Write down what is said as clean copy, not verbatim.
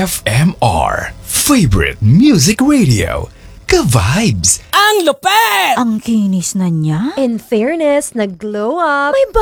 FMR Favorite Music Radio. Ka-vibes! Ang lupet! Ang kinis na niya. In fairness, nag-glow up. May